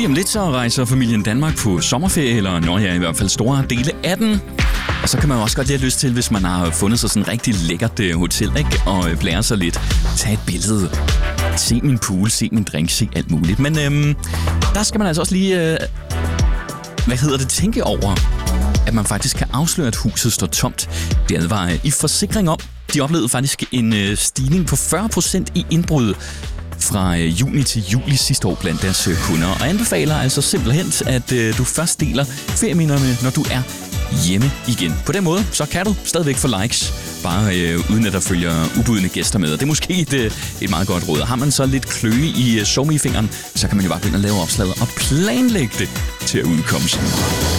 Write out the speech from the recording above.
Lige om lidt så rejser familien Danmark på sommerferie, eller når jeg i hvert fald store dele af den. Og så kan man også godt lige have lyst til, hvis man har fundet sig sådan en rigtig lækkert hotel, ikke? Og blære sig lidt. Tag et billede. Se min pool, se min drink, se alt muligt. Men der skal man altså også lige, tænke over, at man faktisk kan afsløre, at huset står tomt. Det advarer i forsikring om. De oplevede faktisk en stigning på 40% i indbrud fra juni til juli sidste år blandt deres kunder. Og anbefaler altså simpelthen, at du først deler ferieminderne, når du er hjemme igen. På den måde, så kan du stadigvæk få likes, bare uden at der følger ubudne gæster med. Og det er måske et meget godt råd. Har man så lidt kløe i SoMe-fingeren, så kan man jo bare begynde at lave opslaget og planlægge det til at udkomme.